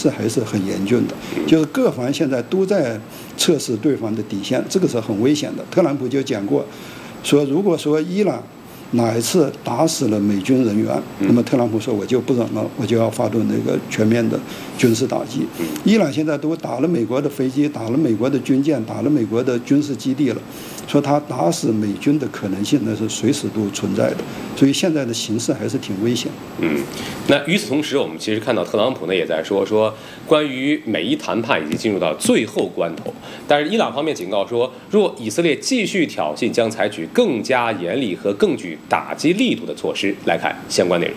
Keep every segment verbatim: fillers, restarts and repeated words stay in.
势还是很严峻的，就是各方现在都在测试对方的底线，这个是很危险的。特朗普就讲过，说如果说伊朗哪一次打死了美军人员，那么特朗普说我就不忍了，我就要发动那个全面的军事打击。伊朗现在都打了美国的飞机，打了美国的军舰，打了美国的军事基地了，说他打死美军的可能性那是随时都存在的，所以现在的形势还是挺危险。 嗯，那与此同时，我们其实看到特朗普呢也在说说关于美伊谈判已经进入到最后关头，但是伊朗方面警告说，若以色列继续挑衅，将采取更加严厉和更具打击力度的措施。来看相关内容。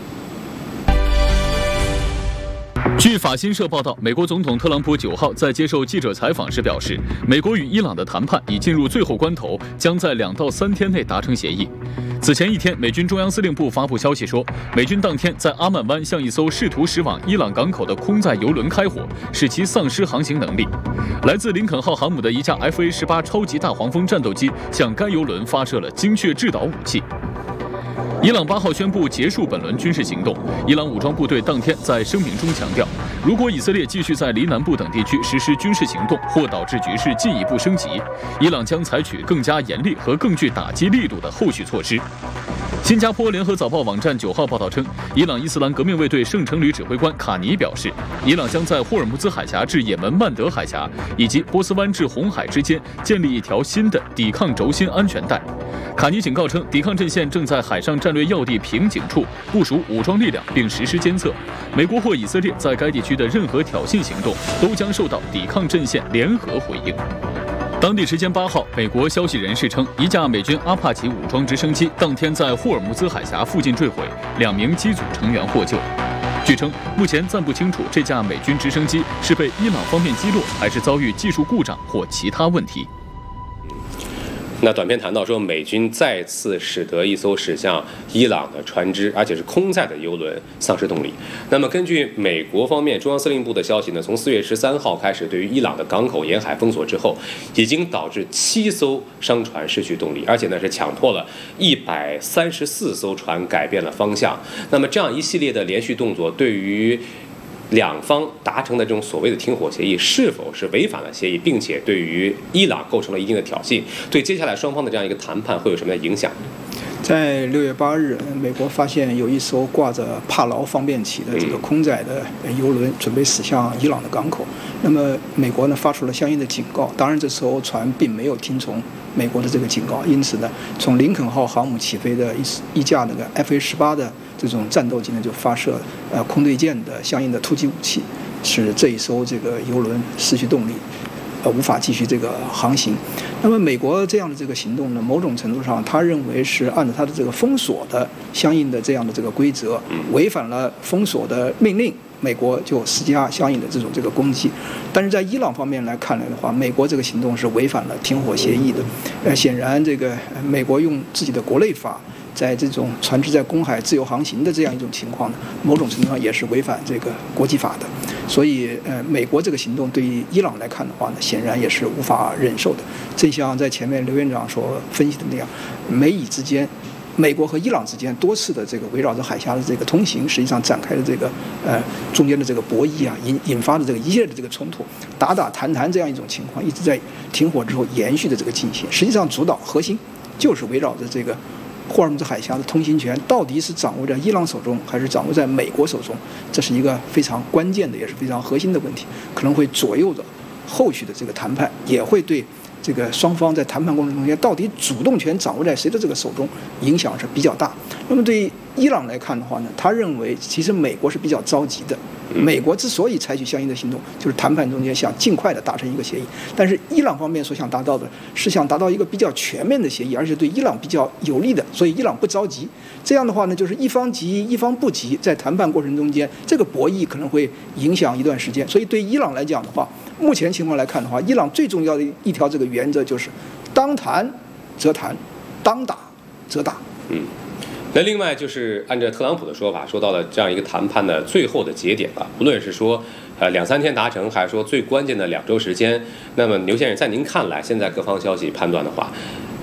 据法新社报道，美国总统特朗普九号在接受记者采访时表示，美国与伊朗的谈判已进入最后关头，将在两到三天内达成协议。此前一天，美军中央司令部发布消息说，美军当天在阿曼湾向一艘试图驶往伊朗港口的空载油轮开火，使其丧失航行能力。来自林肯号航母的一架 F A 十八 超级大黄蜂战斗机向该油轮发射了精确制导武器。伊朗八号宣布结束本轮军事行动。伊朗武装部队当天在声明中强调，如果以色列继续在黎南部等地区实施军事行动，或导致局势进一步升级，伊朗将采取更加严厉和更具打击力度的后续措施。新加坡联合早报网站九号报道称，伊朗伊斯兰革命卫队圣城旅指挥官卡尼表示，伊朗将在霍尔木兹海峡至也门曼德海峡以及波斯湾至红海之间建立一条新的抵抗轴心安全带。卡尼警告称，抵抗阵线正在海上战略要地瓶颈处部署武装力量并实施监测，美国或以色列在该地区的任何挑衅行动都将受到抵抗阵线联合回应。当地时间八号，美国消息人士称，一架美军阿帕奇武装直升机当天在霍尔木兹海峡附近坠毁，两名机组成员获救。据称，目前暂不清楚这架美军直升机是被伊朗方面击落，还是遭遇技术故障或其他问题。 那短片谈到说，美军再次使得一艘驶向伊朗的船只，而且是空载的油轮丧失动力。那么根据美国方面中央司令部的消息呢，从四月十三号开始，对于伊朗的港口沿海封锁之后，已经导致七艘商船失去动力，而且呢是强迫了一百三十四艘船改变了方向。那么这样一系列的连续动作，对于两方达成的这种所谓的停火协议是否是违反了协议，并且对于伊朗构成了一定的挑衅，对接下来双方的这样一个谈判会有什么样的影响？ 在六月八日，美国发现有一艘挂着帕劳方便旗的这个空载的油轮准备驶向伊朗的港口。那么美国呢发出了相应的警告，当然这艘船并没有听从美国的这个警告，因此呢，从林肯号航母起飞的一一架那个 F A 十八的这种战斗机呢就发射呃空对舰的相应的突击武器，使这一艘这个油轮失去动力。呃，无法继续这个航行。那么，美国这样的这个行动呢，某种程度上，他认为是按照他的这个封锁的相应的这样的这个规则，违反了封锁的命令，美国就施加相应的这种这个攻击。但是在伊朗方面来看来的话，美国这个行动是违反了停火协议的。呃，显然这个美国用自己的国内法，在这种船只在公海自由航行的这样一种情况呢，某种程度上也是违反这个国际法的。所以，呃，美国这个行动对于伊朗来看的话呢，显然也是无法忍受的。正像在前面刘院长所分析的那样，美以之间，美国和伊朗之间多次的这个围绕着海峡的这个通行，实际上展开的这个呃中间的这个博弈啊，引引发的这个一系列的这个冲突，打打谈谈这样一种情况，一直在停火之后延续的这个进行。实际上，主导核心就是围绕着这个霍尔木兹海峡的通行权到底是掌握在伊朗手中，还是掌握在美国手中？这是一个非常关键的，也是非常核心的问题，可能会左右着后续的这个谈判，也会对这个双方在谈判过程中间到底主动权掌握在谁的这个手中，影响是比较大。那么对于伊朗来看的话呢，他认为其实美国是比较着急的。美国之所以采取相应的行动，就是谈判中间想尽快的达成一个协议。但是伊朗方面所想达到的是想达到一个比较全面的协议，而且对伊朗比较有利的，所以伊朗不着急。这样的话呢，就是一方急一方不急，在谈判过程中间，这个博弈可能会影响一段时间。所以对伊朗来讲的话，目前情况来看的话，伊朗最重要的一条这个原则就是，当谈则谈，当打则打。 嗯。那另外就是按照特朗普的说法，说到了这样一个谈判的最后的节点了，无论是说呃两三天达成，还是说最关键的两周时间，那么刘先生在您看来，现在各方消息判断的话，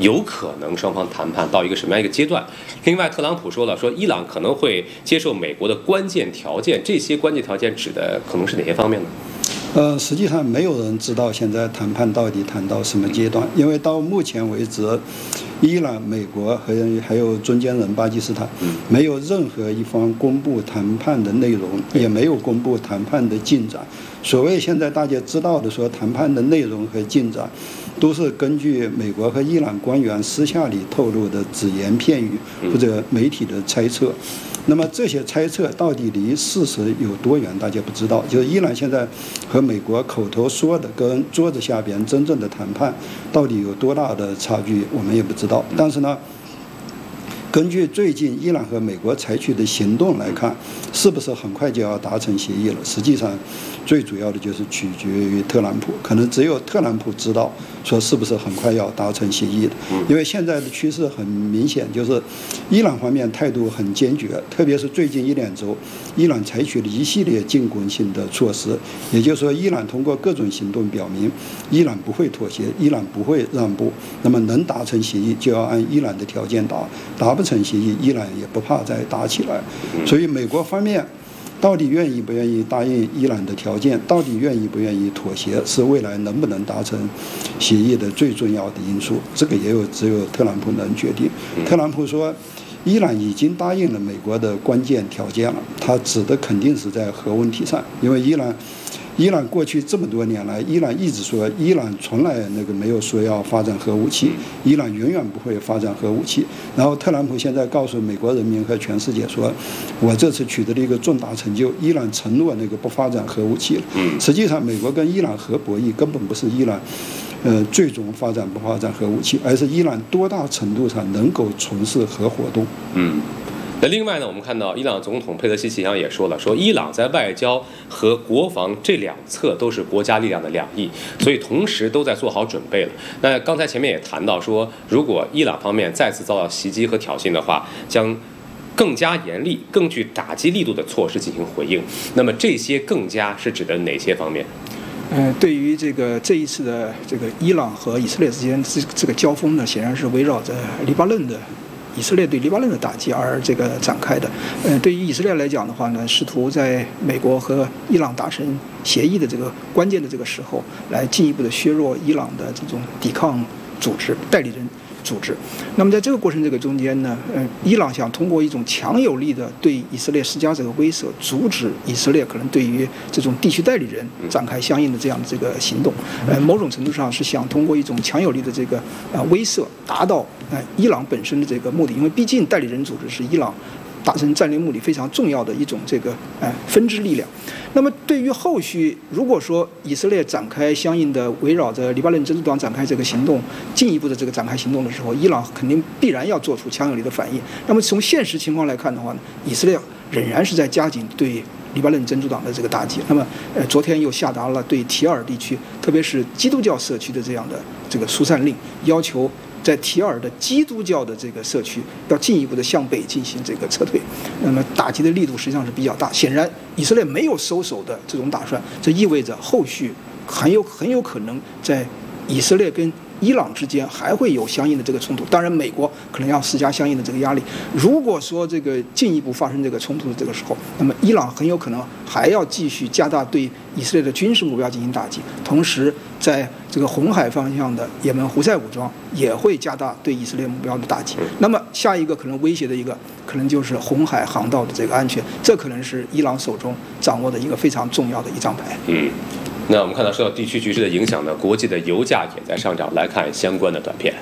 有可能双方谈判到一个什么样一个阶段？另外，特朗普说了，说伊朗可能会接受美国的关键条件，这些关键条件指的可能是哪些方面呢？ 呃，实际上没有人知道现在谈判到底谈到什么阶段，因为到目前为止，伊朗、美国和还有中间人巴基斯坦，没有任何一方公布谈判的内容，也没有公布谈判的进展。所谓现在大家知道的说谈判的内容和进展，都是根据美国和伊朗官员私下里透露的只言片语或者媒体的猜测。那么这些猜测到底离事实有多远，大家不知道。就是伊朗现在和美国口头说的跟桌子下边真正的谈判到底有多大的差距，我们也不知道。但是呢，根据最近伊朗和美国采取的行动来看，是不是很快就要达成协议了？实际上，最主要的就是取决于特朗普，可能只有特朗普知道说是不是很快要达成协议的。因为现在的趋势很明显，就是伊朗方面态度很坚决，特别是最近一两周，伊朗采取了一系列进攻性的措施，也就是说，伊朗通过各种行动表明，伊朗不会妥协，伊朗不会让步。那么能达成协议，就要按伊朗的条件打，达不成协议，伊朗也不怕再打起来。所以美国方面到底愿意不愿意答应伊朗的条件，到底愿意不愿意妥协，是未来能不能达成协议的最重要的因素。这个也有只有特朗普能决定。特朗普说，伊朗已经答应了美国的关键条件了，他指的肯定是在核问题上，因为伊朗。伊朗过去这么多年来，伊朗一直说，伊朗从来那个没有说要发展核武器，伊朗永远不会发展核武器。然后特朗普现在告诉美国人民和全世界说，我这次取得了一个重大成就，伊朗承诺那个不发展核武器了。实际上，美国跟伊朗核博弈根本不是伊朗，呃，最终发展不发展核武器，而是伊朗多大程度上能够从事核活动。 嗯。那另外呢，我们看到伊朗总统佩德西奇扬也说了，说伊朗在外交和国防这两侧都是国家力量的两翼，所以同时都在做好准备了。那刚才前面也谈到说，如果伊朗方面再次遭到袭击和挑衅的话，将更加严厉、更具打击力度的措施进行回应。那么这些更加是指的哪些方面？ 呃，对于这个这一次的这个伊朗和以色列之间这这个交锋呢，显然是围绕着黎巴嫩的。以色列对黎巴嫩的打击而这个展开的，呃，对于以色列来讲的话呢，试图在美国和伊朗达成协议的这个关键的这个时候，来进一步的削弱伊朗的这种抵抗组织、代理人组织。那么在这个过程这个中间呢，呃，伊朗想通过一种强有力的对以色列施加这个威慑，阻止以色列可能对于这种地区代理人展开相应的这样的这个行动。呃，某种程度上是想通过一种强有力的这个呃威慑，达到呃伊朗本身的这个目的，因为毕竟代理人组织是伊朗达成战略目的非常重要的一种这个呃分支力量。那么对于后续，如果说以色列展开相应的围绕着黎巴嫩真主党展开这个行动，进一步的这个展开行动的时候，伊朗肯定必然要做出强有力的反应。那么从现实情况来看的话呢，以色列仍然是在加紧对黎巴嫩真主党的这个打击。那么呃，昨天又下达了对提尔地区，特别是基督教社区的这样的这个疏散令，要求在提尔的基督教的这个社区要进一步的向北进行这个撤退，那么打击的力度实际上是比较大。显然，以色列没有收手的这种打算，这意味着后续很有很有可能在以色列跟伊朗之间还会有相应的这个冲突。当然，美国可能要施加相应的这个压力。如果说这个进一步发生这个冲突的这个时候，那么伊朗很有可能还要继续加大对以色列的军事目标进行打击，同时在这个红海方向的也门胡塞武装也会加大对以色列目标的打击。那么下一个可能威胁的一个，可能就是红海航道的这个安全，这可能是伊朗手中掌握的一个非常重要的一张牌。 嗯。那我们看到受到地区局势的影响呢，国际的油价也在上涨。来看相关的短片。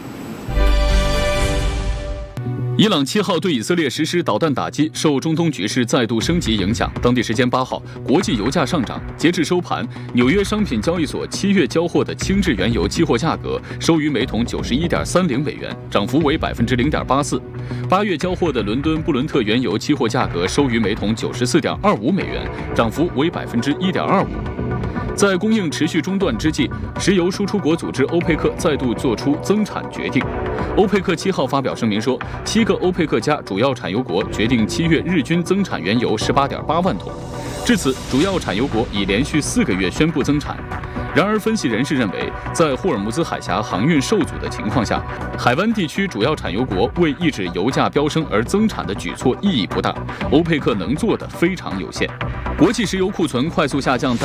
伊朗七号对以色列实施导弹打击，受中东局势再度升级影响，当地时间八号，国际油价上涨。截至收盘，纽约商品交易所七月交货的轻质原油期货价格收于每桶九十一点三零美元，涨幅为百分之零点八四。八月交货的伦敦布伦特原油期货价格收于每桶九十四点二五美元，涨幅为百分之一点二五。在供应持续中断之际，石油输出国组织欧佩克再度做出增产决定。欧佩克七号发表声明说，七个欧佩克加主要产油国决定七月日均增产原油十八点八万桶。至此，主要产油国已连续四个月宣布增产。 然而，分析人士认为，在霍尔木兹海峡航运受阻的情况下，海湾地区主要产油国为抑制油价飙升而增产的举措意义不大，欧佩克能做的非常有限。国际石油库存快速下降带